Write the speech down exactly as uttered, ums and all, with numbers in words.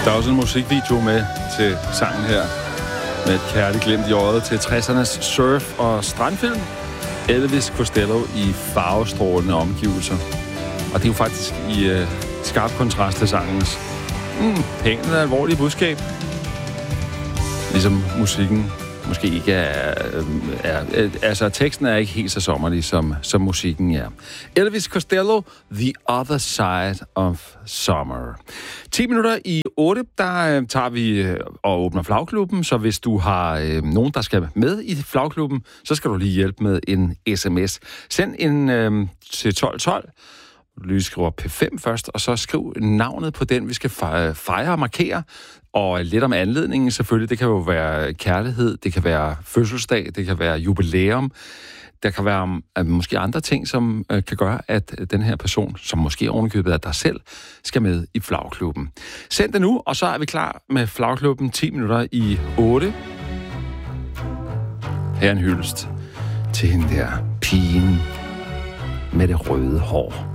Der er også en musikvideo med til sangen her, med et kærligt glimt i øjet til tressernes surf- og strandfilm. Elvis Costello i farvestrålende omgivelser. Og det er jo faktisk i øh, skarp kontrast til sangens mm, pænt og alvorlige budskab. Ligesom musikken måske ikke er, er, er... Altså, teksten er ikke helt så sommerlig, som, som musikken er. Elvis Costello, The Other Side of Summer. ti minutter i otte, der øh, tager vi øh, og åbner flagklubben, så hvis du har øh, nogen, der skal med i flagklubben, så skal du lige hjælpe med en sms. Send en øh, til tolv tolv. Du lige skriver P fem først, og så skriv navnet på den, vi skal fejre, fejre og markere. Og lidt om anledningen selvfølgelig. Det kan jo være kærlighed, det kan være fødselsdag, det kan være jubilæum. Der kan være uh, måske andre ting, som uh, kan gøre, at den her person, som måske ovenikøbet af dig selv, skal med i flagklubben. Send det nu, og så er vi klar med flagklubben ti minutter i otte. Her en hyldest til hende der pigen med det røde hår.